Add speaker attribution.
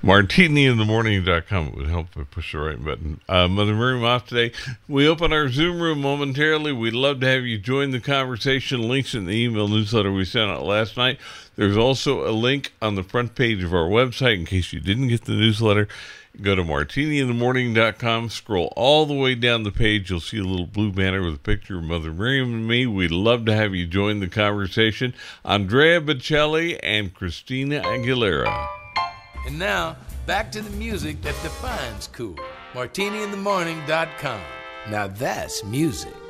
Speaker 1: MartiniInTheMorning.com. It would help if I push the right button. Mother Miriam off today. We open our Zoom room momentarily. We'd love to have you join the conversation. Links in the email newsletter we sent out last night. There's also a link on the front page of our website in case you didn't get the newsletter. Go to MartiniInTheMorning.com. Scroll all the way down the page. You'll see a little blue banner with a picture of Mother Miriam and me. We'd love to have you join the conversation. Andrea Bocelli and Christina Aguilera.
Speaker 2: And now, back to the music that defines cool. MartiniInTheMorning.com. Now that's music.